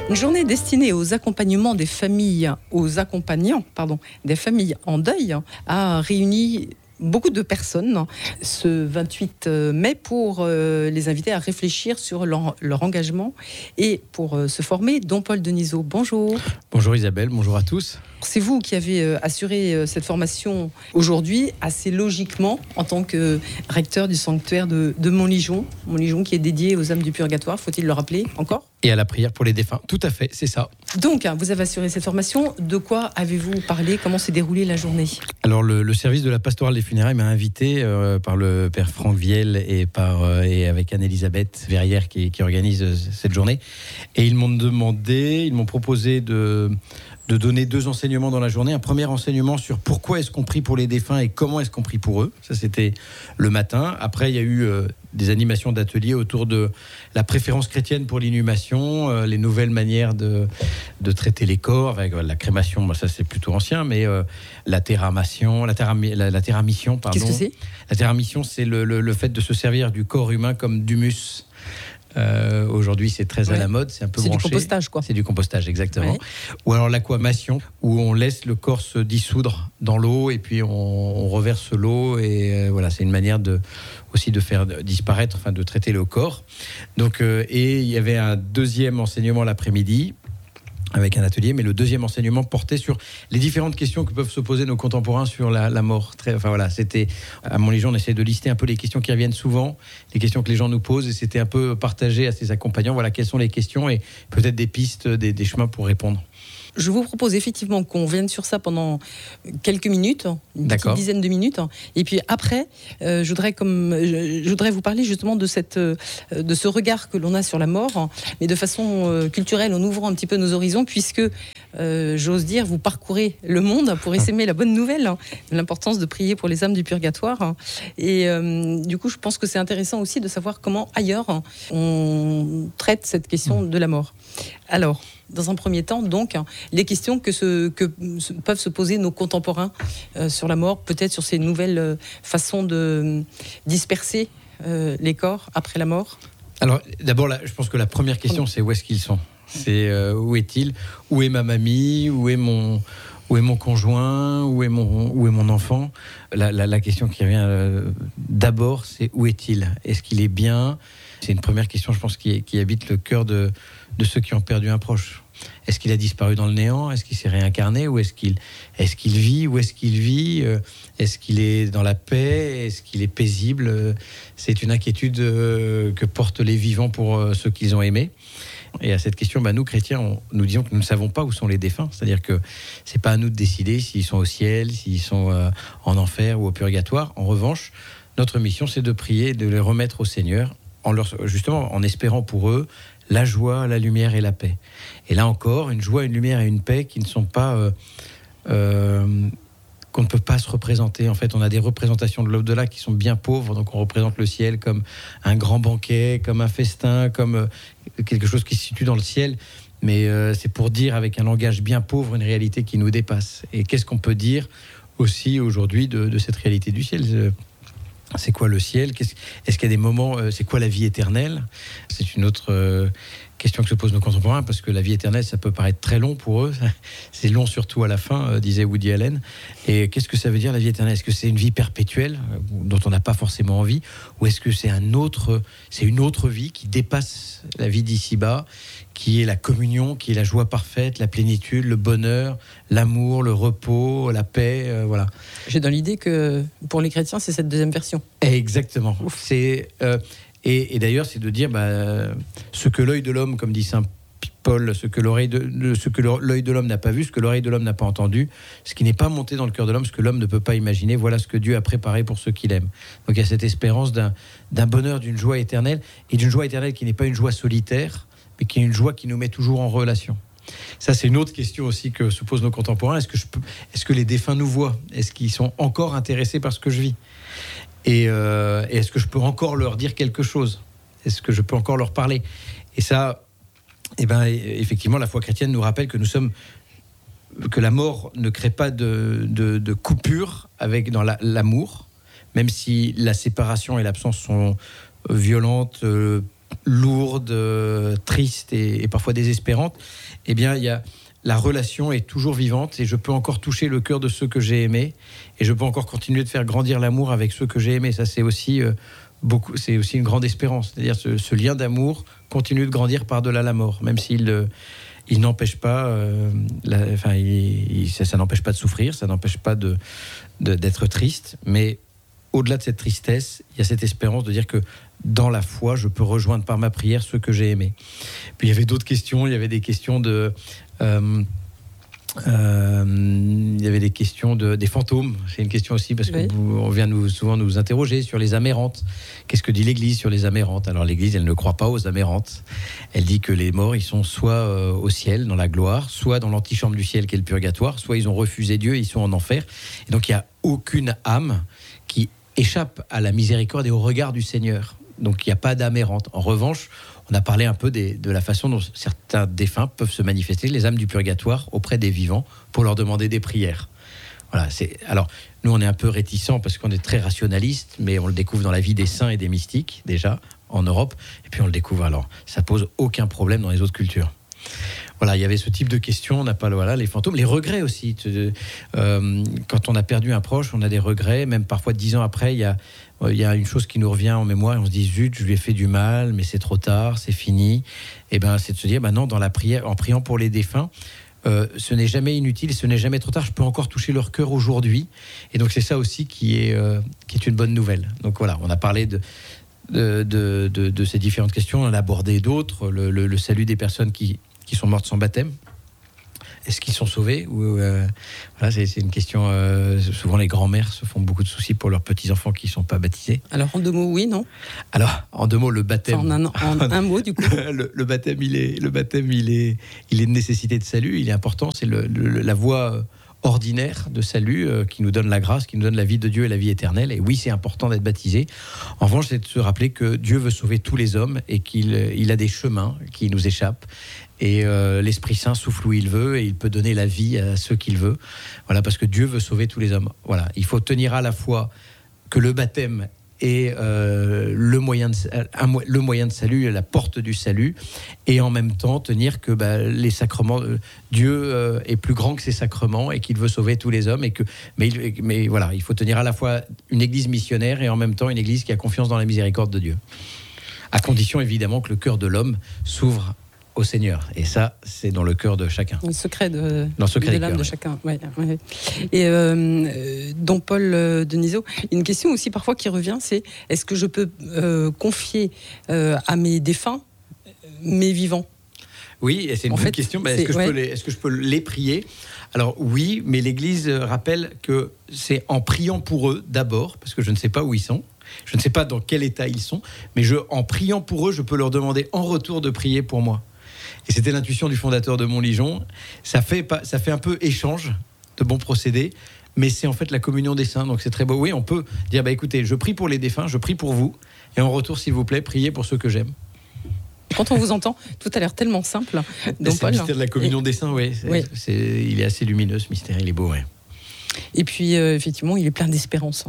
Une journée destinée aux accompagnants, des familles en deuil a réuni beaucoup de personnes ce 28 mai pour les inviter à réfléchir sur leur engagement et pour se former. Don Paul Denisot, bonjour. Bonjour Isabelle, bonjour à tous. C'est vous qui avez assuré cette formation aujourd'hui, assez logiquement, en tant que recteur du sanctuaire de Montligeon qui est dédié aux âmes du purgatoire, faut-il le rappeler encore ? Et à la prière pour les défunts, tout à fait, c'est ça. Donc, vous avez assuré cette formation. De quoi avez-vous parlé ? Comment s'est déroulée la journée ? Alors, le service de la pastorale des funérailles m'a invité par le père Franck Viel et avec Anne-Elisabeth Verrière qui organise cette journée. Et ils m'ont proposé de donner 2 enseignements dans la journée. Un premier enseignement sur pourquoi est-ce qu'on prie pour les défunts et comment est-ce qu'on prie pour eux. Ça, c'était le matin. Après, il y a eu des animations d'ateliers autour de la préférence chrétienne pour l'inhumation, les nouvelles manières de traiter les corps, avec la crémation, ça c'est plutôt ancien, mais la terramation, la terramission, pardon. Qu'est-ce que c'est ? La terramission, c'est le fait de se servir du corps humain comme d'humus. Aujourd'hui, c'est très à la mode, c'est un peu branché. C'est du compostage, quoi. C'est du compostage, exactement. Ouais. Ou alors l'aquamation, où on laisse le corps se dissoudre dans l'eau et puis on reverse l'eau et voilà, c'est une manière aussi de faire disparaître, enfin de traiter le corps. Donc, et il y avait un deuxième enseignement l'après-midi avec un atelier, mais le deuxième enseignement portait sur les différentes questions que peuvent se poser nos contemporains sur la mort. C'était à Montligeon, on essaie de lister un peu les questions qui reviennent souvent, les questions que les gens nous posent, et c'était un peu partagé à ces accompagnants. Voilà, quelles sont les questions et peut-être des pistes, des chemins pour répondre. Je vous propose effectivement qu'on vienne sur ça pendant quelques minutes, une petite dizaine de minutes. Et puis après, je voudrais vous parler justement de ce regard que l'on a sur la mort, mais de façon culturelle, en ouvrant un petit peu nos horizons, puisque, j'ose dire, vous parcourez le monde pour essaimer la bonne nouvelle, l'importance de prier pour les âmes du purgatoire. Et du coup, je pense que c'est intéressant aussi de savoir comment ailleurs on traite cette question de la mort. Alors, dans un premier temps, donc, les questions que peuvent se poser nos contemporains sur la mort, peut-être sur ces nouvelles façons de disperser les corps après la mort. Alors, d'abord, je pense que la première question, c'est où est-ce qu'ils sont ? C'est où est-il ? Où est ma mamie ? Où est mon conjoint ? Où est mon enfant ? La question qui revient d'abord, c'est où est-il ? Est-ce qu'il est bien ? C'est une première question, je pense, qui habite le cœur de ceux qui ont perdu un proche. Est-ce qu'il a disparu dans le néant ? Est-ce qu'il s'est réincarné ? Ou est-ce qu'il vit ? Où est-ce qu'il vit ? Est-ce qu'il est dans la paix ? Est-ce qu'il est paisible ? C'est une inquiétude que portent les vivants pour ceux qu'ils ont aimés. Et à cette question, nous, chrétiens, nous disons que nous ne savons pas où sont les défunts. C'est-à-dire que c'est pas à nous de décider s'ils sont au ciel, s'ils sont en enfer ou au purgatoire. En revanche, notre mission, c'est de prier, de les remettre au Seigneur, justement en espérant pour eux la joie, la lumière et la paix. Et là encore, une joie, une lumière et une paix qui ne sont pas... qu'on ne peut pas se représenter. En fait, on a des représentations de l'au-delà qui sont bien pauvres, donc on représente le ciel comme un grand banquet, comme un festin, comme quelque chose qui se situe dans le ciel. Mais c'est pour dire avec un langage bien pauvre une réalité qui nous dépasse. Et qu'est-ce qu'on peut dire aussi aujourd'hui de cette réalité du ciel ? C'est quoi le ciel ? Est-ce qu'il y a des moments... c'est quoi la vie éternelle ? C'est une autre question que se posent nos contemporains, parce que la vie éternelle, ça peut paraître très long pour eux. C'est long surtout à la fin, disait Woody Allen. Et qu'est-ce que ça veut dire, la vie éternelle ? Est-ce que c'est une vie perpétuelle, dont on n'a pas forcément envie ? Ou est-ce que c'est une autre vie qui dépasse la vie d'ici-bas, qui est la communion, qui est la joie parfaite, la plénitude, le bonheur, l'amour, le repos, la paix, voilà. J'ai dans l'idée que pour les chrétiens, c'est cette deuxième version. Exactement. C'est, et d'ailleurs, c'est de dire ce que l'œil de l'homme, comme dit saint Paul, ce que l'œil de l'homme n'a pas vu, ce que l'oreille de l'homme n'a pas entendu, ce qui n'est pas monté dans le cœur de l'homme, ce que l'homme ne peut pas imaginer, voilà ce que Dieu a préparé pour ceux qu'il aime. Donc il y a cette espérance d'un bonheur, d'une joie éternelle, et d'une joie éternelle qui n'est pas une joie solitaire, mais qui est une joie qui nous met toujours en relation. Ça, c'est une autre question aussi que se posent nos contemporains. Est-ce que les défunts nous voient ? Est-ce qu'ils sont encore intéressés par ce que je vis ? Et est-ce que je peux encore leur dire quelque chose ? Est-ce que je peux encore leur parler ? Et ça, effectivement, la foi chrétienne nous rappelle que la mort ne crée pas de coupure dans l'amour, même si la séparation et l'absence sont violentes, lourde, triste et parfois désespérante, eh bien, la relation est toujours vivante et je peux encore toucher le cœur de ceux que j'ai aimés et je peux encore continuer de faire grandir l'amour avec ceux que j'ai aimés. Ça, c'est aussi c'est aussi une grande espérance. C'est-à-dire ce lien d'amour continue de grandir par-delà la mort, même s'il il n'empêche pas, ça n'empêche pas de souffrir, ça n'empêche pas d'être triste, mais au-delà de cette tristesse, il y a cette espérance de dire que dans la foi, je peux rejoindre par ma prière ceux que j'ai aimés. Puis il y avait d'autres questions, il y avait des questions des fantômes. C'est une question aussi parce qu'on vient souvent nous interroger sur les âmes errantes. Qu'est-ce que dit l'Église sur les âmes errantes ? Alors l'Église, elle ne croit pas aux âmes errantes. Elle dit que les morts, ils sont soit au ciel, dans la gloire, soit dans l'antichambre du ciel qui est le purgatoire, soit ils ont refusé Dieu, ils sont en enfer. Et donc il n'y a aucune âme qui échappe à la miséricorde et au regard du Seigneur. Donc il n'y a pas d'âme errante. En revanche, on a parlé un peu de la façon dont certains défunts peuvent se manifester, les âmes du purgatoire, auprès des vivants, pour leur demander des prières. Voilà, alors, nous, on est un peu réticents parce qu'on est très rationaliste, mais on le découvre dans la vie des saints et des mystiques, déjà, en Europe, et puis on le découvre alors. Ça pose aucun problème dans les autres cultures. Voilà, il y avait ce type de questions, on n'a pas les fantômes, les regrets aussi. Quand on a perdu un proche, on a des regrets, même parfois 10 ans après, il y a une chose qui nous revient en mémoire, et on se dit zut, je lui ai fait du mal, mais c'est trop tard, c'est fini. Et ben, c'est de se dire, non, dans la prière, en priant pour les défunts, ce n'est jamais inutile, ce n'est jamais trop tard. Je peux encore toucher leur cœur aujourd'hui, et donc c'est ça aussi qui est une bonne nouvelle. Donc voilà, on a parlé de ces différentes questions, on en a abordé d'autres, le salut des personnes qui sont mortes sans baptême. Est-ce qu'ils sont sauvés ou voilà, c'est une question. Souvent, les grands-mères se font beaucoup de soucis pour leurs petits-enfants qui ne sont pas baptisés. Alors, en 2 mots, oui, non ? Alors, en 2 mots, le baptême. Enfin, en un mot, du coup. le baptême, il est une nécessité de salut. Il est important. C'est la voie ordinaire de salut qui nous donne la grâce, qui nous donne la vie de Dieu et la vie éternelle. Et oui, c'est important d'être baptisé. En revanche, c'est de se rappeler que Dieu veut sauver tous les hommes et qu'il a des chemins qui nous échappent. Et l'Esprit Saint souffle où il veut et il peut donner la vie à ceux qu'il veut. Voilà, parce que Dieu veut sauver tous les hommes. Voilà, il faut tenir à la fois que le baptême est le moyen de salut, la porte du salut, et en même temps tenir que les sacrements, Dieu est plus grand que ces sacrements et qu'il veut sauver tous les hommes. Mais voilà, il faut tenir à la fois une église missionnaire et en même temps une église qui a confiance dans la miséricorde de Dieu. À condition évidemment que le cœur de l'homme s'ouvre au Seigneur. Et ça, c'est dans le cœur de chacun. Le secret de l'âme de chacun. Ouais. Et Don Paul Denisot, une question aussi parfois qui revient, c'est est-ce que je peux confier à mes défunts mes vivants ? Oui, et c'est une bonne question. Est-ce que je peux les prier ? Alors oui, mais l'Église rappelle que c'est en priant pour eux d'abord, parce que je ne sais pas où ils sont. Je ne sais pas dans quel état ils sont, mais en priant pour eux, je peux leur demander en retour de prier pour moi. Et c'était l'intuition du fondateur de Montligeon. Ça fait un peu échange de bons procédés, mais c'est en fait la communion des saints, donc c'est très beau. Oui, on peut dire, écoutez, je prie pour les défunts, je prie pour vous, et en retour, s'il vous plaît, priez pour ceux que j'aime. Quand on vous entend, tout a l'air tellement simple. C'est le mystère de la communion des saints, oui. Il est assez lumineux, ce mystère, il est beau, oui. Et puis, effectivement, il est plein d'espérance.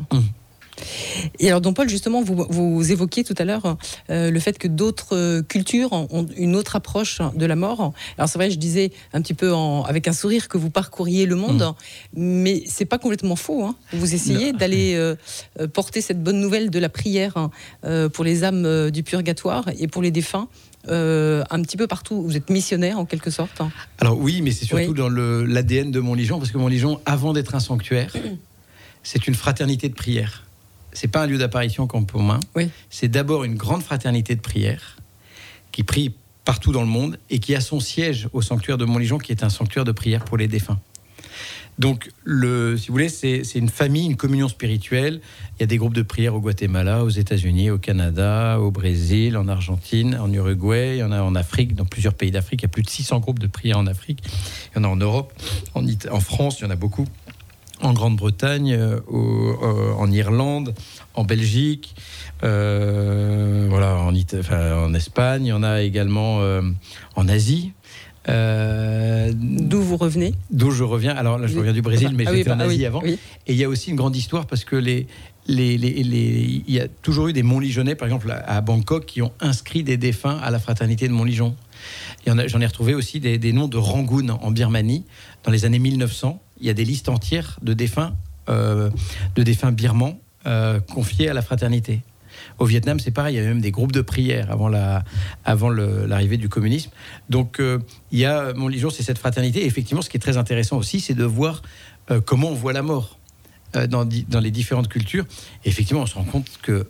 Et alors, Don Paul, justement, vous évoquiez tout à l'heure le fait que d'autres cultures ont une autre approche de la mort. Alors, c'est vrai, je disais un petit peu avec un sourire que vous parcouriez le monde, mais c'est pas complètement faux. Hein. Vous essayez d'aller porter cette bonne nouvelle de la prière pour les âmes du purgatoire et pour les défunts. Un petit peu partout, vous êtes missionnaire en quelque sorte. Alors oui, mais c'est surtout dans l'ADN de Montligeon, parce que Montligeon, avant d'être un sanctuaire, c'est une fraternité de prière. C'est pas un lieu d'apparition comme pour moi. C'est d'abord une grande fraternité de prière qui prie partout dans le monde et qui a son siège au sanctuaire de Montligeon, qui est un sanctuaire de prière pour les défunts. Donc, si vous voulez, c'est une famille, une communion spirituelle. Il y a des groupes de prière au Guatemala, aux États-Unis, au Canada, au Brésil, en Argentine, en Uruguay. Il y en a en Afrique, dans plusieurs pays d'Afrique. Il y a plus de 600 groupes de prière en Afrique. Il y en a en Europe, en France, il y en a beaucoup. En Grande-Bretagne, en Irlande, en Belgique, en Espagne. Il y en a également en Asie. D'où vous revenez ? D'où je reviens. Alors là, je reviens du Brésil, mais j'étais en Asie avant. Oui. Et il y a aussi une grande histoire parce que il y a toujours eu des Montligonnais, par exemple à Bangkok, qui ont inscrit des défunts à la fraternité de Montligeon. J'en ai retrouvé aussi des noms de Rangoon en Birmanie. Dans les années 1900, il y a des listes entières de défunts birmans confiés à la fraternité. Au Vietnam, c'est pareil, il y avait même des groupes de prière avant l'arrivée du communisme. Donc, il y a Montligeon, c'est cette fraternité. Et effectivement, ce qui est très intéressant aussi, c'est de voir comment on voit la mort dans les différentes cultures. Et effectivement, on se rend compte que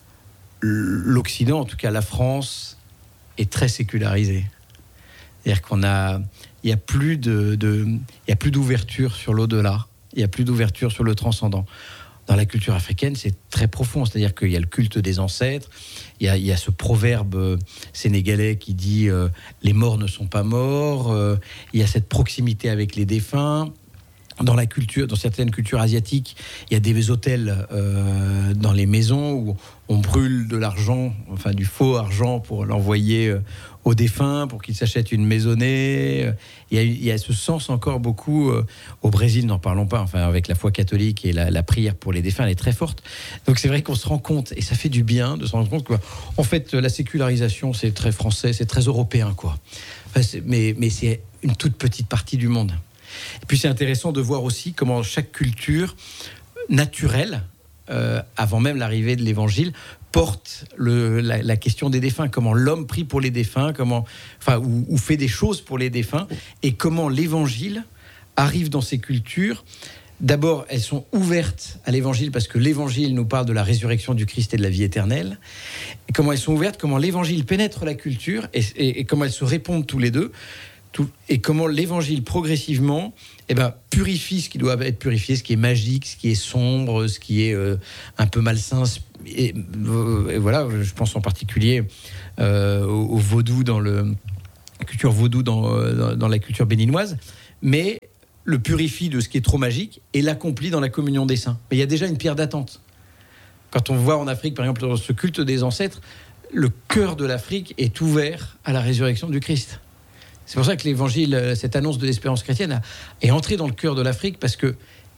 l'Occident, en tout cas la France, est très sécularisé. C'est-à-dire il n'y a plus d'ouverture sur l'au-delà, il n'y a plus d'ouverture sur le transcendant. Dans la culture africaine, c'est très profond, c'est-à-dire qu'il y a le culte des ancêtres, il y a ce proverbe sénégalais qui dit les morts ne sont pas morts, il y a cette proximité avec les défunts. Dans certaines cultures asiatiques, il y a des hôtels dans les maisons où on brûle de l'argent, enfin du faux argent pour l'envoyer aux défunts, pour qu'ils s'achètent une maisonnée. Il y a ce sens encore beaucoup au Brésil, n'en parlons pas, enfin avec la foi catholique et la prière pour les défunts, elle est très forte. Donc c'est vrai qu'on se rend compte, et ça fait du bien de se rendre compte qu'en fait la sécularisation c'est très français, c'est très européen quoi. Enfin, mais c'est une toute petite partie du monde. Et puis c'est intéressant de voir aussi comment chaque culture naturelle, avant même l'arrivée de l'Évangile, porte la question des défunts, comment l'homme prie pour les défunts, ou fait des choses pour les défunts, et comment l'Évangile arrive dans ces cultures. D'abord, elles sont ouvertes à l'Évangile parce que l'Évangile nous parle de la résurrection du Christ et de la vie éternelle. Et comment elles sont ouvertes, comment l'Évangile pénètre la culture et comment elles se répondent tous les deux. Et comment l'Évangile progressivement purifie ce qui doit être purifié, ce qui est magique, ce qui est sombre, ce qui est un peu malsain. Et voilà, je pense en particulier au vaudou, dans la culture vaudou, dans la culture béninoise, mais le purifie de ce qui est trop magique et l'accomplit dans la communion des saints. Mais il y a déjà une pierre d'attente. Quand on voit en Afrique, par exemple, dans ce culte des ancêtres, le cœur de l'Afrique est ouvert à la résurrection du Christ. C'est pour ça que l'Évangile, cette annonce de l'espérance chrétienne, est entrée dans le cœur de l'Afrique parce que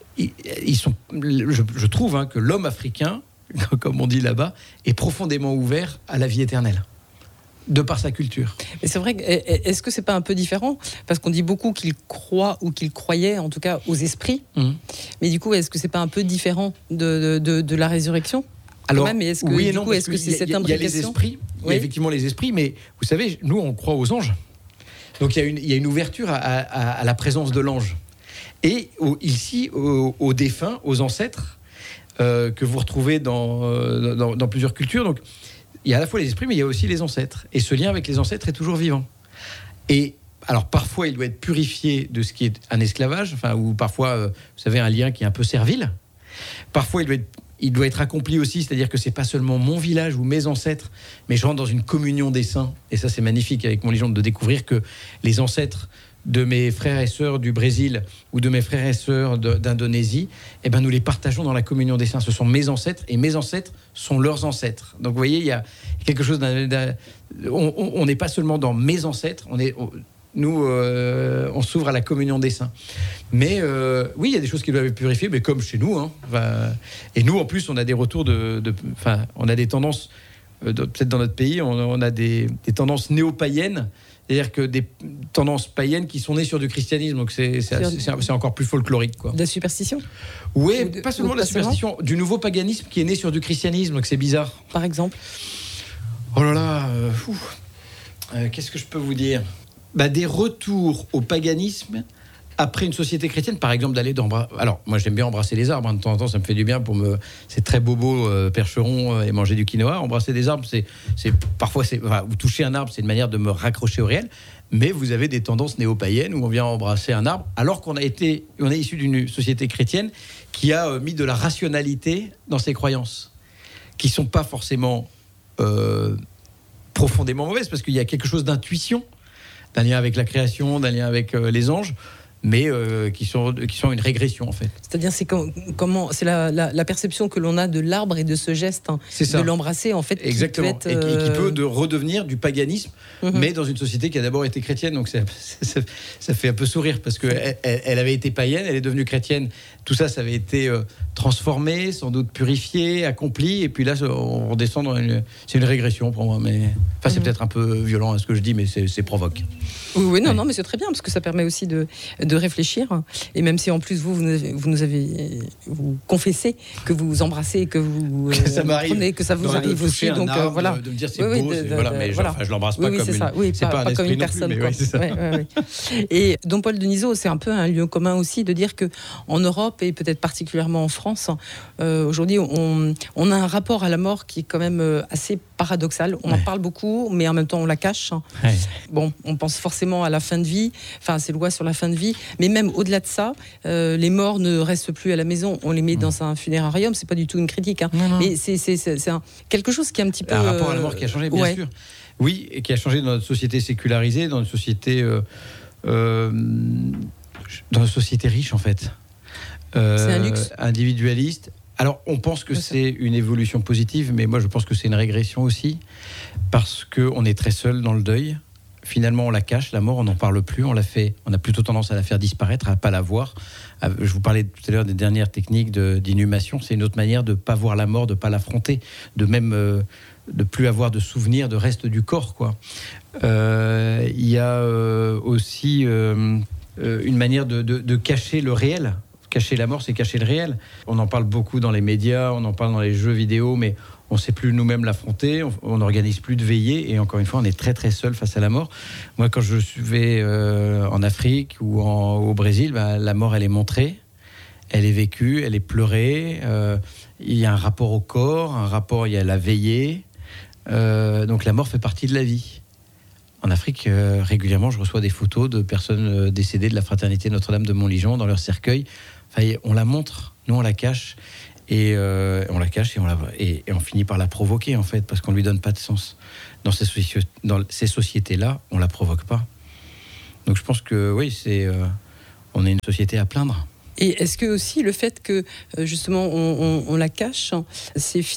je trouve que l'homme africain, comme on dit là-bas, est profondément ouvert à la vie éternelle, de par sa culture. Mais c'est vrai, est-ce que c'est pas un peu différent ? Parce qu'on dit beaucoup qu'ils croient ou qu'ils croyaient, en tout cas, aux esprits. Mais du coup, est-ce que c'est pas un peu différent de la résurrection ? Alors, même, est-ce que, oui et non, est-ce que c'est cette imbrication ? Il y a les esprits, il y a effectivement les esprits, mais vous savez, nous, on croit aux anges. Donc il y a une ouverture à la présence de l'ange. Et ici, aux défunts, aux ancêtres, que vous retrouvez dans plusieurs cultures. Donc il y a à la fois les esprits, mais il y a aussi les ancêtres. Et ce lien avec les ancêtres est toujours vivant. Et alors parfois, il doit être purifié de ce qui est un esclavage, ou parfois, vous savez, un lien qui est un peu servile. Parfois, il doit être accompli aussi, c'est-à-dire que c'est pas seulement mon village ou mes ancêtres, mais je rentre dans une communion des saints. Et ça, c'est magnifique avec Montligeon de découvrir que les ancêtres de mes frères et sœurs du Brésil ou de mes frères et sœurs d'Indonésie, nous les partageons dans la communion des saints. Ce sont mes ancêtres et mes ancêtres sont leurs ancêtres. Donc vous voyez, il y a quelque chose on n'est pas seulement dans mes ancêtres, on s'ouvre à la communion des saints. Mais oui, il y a des choses qui doivent être purifiées, mais comme chez nous. Et nous, en plus, on a des retours on a des tendances, peut-être dans notre pays, on a des tendances néo-païennes, c'est-à-dire que des tendances païennes qui sont nées sur du christianisme. Donc c'est encore plus folklorique, quoi. De la superstition ? Oui, pas seulement de la superstition, du nouveau paganisme qui est né sur du christianisme, donc c'est bizarre. Par exemple ? Oh là là, qu'est-ce que je peux vous dire ? Des retours au paganisme après une société chrétienne, par exemple d'aller alors moi j'aime bien embrasser les arbres, de temps en temps ça me fait du bien c'est très bobo, percheron et manger du quinoa. Embrasser des arbres, parfois ou toucher un arbre, c'est une manière de me raccrocher au réel. Mais vous avez des tendances néo-païennes où on vient embrasser un arbre alors qu'on est issu d'une société chrétienne qui a mis de la rationalité dans ses croyances, qui sont pas forcément profondément mauvaises, parce qu'il y a quelque chose d'intuition, d'un lien avec la création, d'un lien avec les anges, mais qui sont une régression en fait. C'est-à-dire c'est comment c'est la perception que l'on a de l'arbre et de ce geste de l'embrasser en fait. Exactement. Qui peut redevenir du paganisme, mais dans une société qui a d'abord été chrétienne. Donc ça fait un peu sourire parce que elle avait été païenne, elle est devenue chrétienne. Tout ça avait été transformé, sans doute purifié, accompli, et puis là on redescend c'est une régression pour moi. Mais c'est peut-être un peu violent à ce que je dis, mais c'est provoque. Oui, non, mais c'est très bien parce que ça permet aussi de réfléchir. Et même si en plus vous confessez que vous embrassez et que vous ça prenez, que ça vous arrive aussi. Donc voilà. De me dire c'est beau, mais je l'embrasse pas comme pas comme une personne. Et Don Paul Denisot, c'est un peu un lieu commun aussi de dire que en Europe et peut-être particulièrement en France, aujourd'hui on a un rapport à la mort qui est quand même assez paradoxal. On en parle beaucoup, mais en même temps on la cache. Bon, on pense forcément à la fin de vie, enfin ces lois sur la fin de vie, mais même au-delà de ça, les morts ne restent plus à la maison, on les met dans un funérarium. C'est pas du tout une critique, non. Mais c'est quelque chose qui est un petit peu un rapport à la mort qui a changé, bien sûr. Oui, et qui a changé dans notre société sécularisée, dans une société riche en fait. C'est un luxe. Individualiste. Alors, on pense que c'est une évolution positive, mais moi, je pense que c'est une régression aussi, parce qu'on est très seul dans le deuil. Finalement, on la cache, la mort, on n'en parle plus, on a plutôt tendance à la faire disparaître, à ne pas la voir. Je vous parlais tout à l'heure des dernières techniques d'inhumation. C'est une autre manière de ne pas voir la mort, de ne pas l'affronter, de même de plus avoir de souvenirs, de reste du corps, quoi. Il y a aussi une manière de cacher le réel. Cacher la mort, c'est cacher le réel. On en parle beaucoup dans les médias, on en parle dans les jeux vidéo, mais on ne sait plus nous-mêmes l'affronter, on n'organise plus de veillées, et encore une fois, on est très très seul face à la mort. Moi, quand je vais en Afrique ou au Brésil, la mort, elle est montrée, elle est vécue, elle est pleurée, il y a un rapport au corps, il y a la veillée, donc la mort fait partie de la vie. En Afrique, régulièrement, je reçois des photos de personnes décédées de la fraternité Notre-Dame de Montligeon dans leur cercueil. Enfin, on la montre, nous on la cache, et on la cache et on finit par la provoquer en fait, parce qu'on lui donne pas de sens. Dans ces sociétés-là, on la provoque pas. Donc je pense que oui, on est une société à plaindre. Et est-ce que aussi le fait que justement on la cache, c'est